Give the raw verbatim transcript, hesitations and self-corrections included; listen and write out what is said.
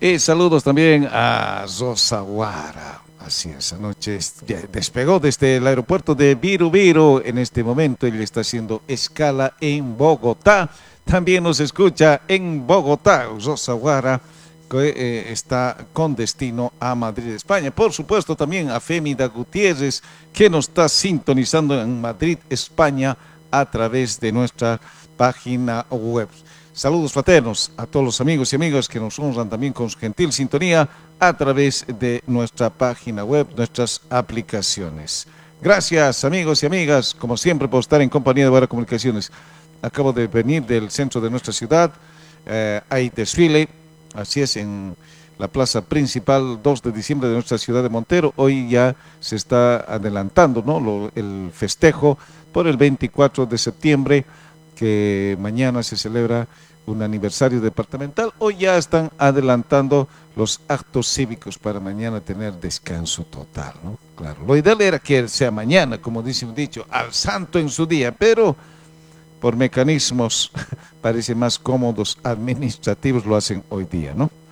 Y saludos también a Rosa Guara. Así es, anoche ya despegó desde el aeropuerto de Viru Viru. En este momento él está haciendo escala en Bogotá. También nos escucha en Bogotá, Rosa Guara, que eh, está con destino a Madrid, España. Por supuesto también a Femida Gutiérrez, que nos está sintonizando en Madrid, España, a través de nuestra página web. Saludos fraternos a todos los amigos y amigas que nos honran también con su gentil sintonía a través de nuestra página web, nuestras aplicaciones. Gracias amigos y amigas, como siempre, por estar en compañía de Guara Comunicaciones. Acabo de venir del centro de nuestra ciudad, eh, hay desfile, así es, en la plaza principal, dos de diciembre de nuestra ciudad de Montero. Hoy ya se está adelantando, ¿no?, Lo, el festejo por el veinticuatro de septiembre, que mañana se celebra un aniversario departamental. Hoy ya están adelantando los actos cívicos para mañana tener descanso total, ¿no? Claro, lo ideal era que sea mañana, como dice un dicho, al santo en su día, pero por mecanismos parece más cómodos administrativos lo hacen hoy día, ¿no?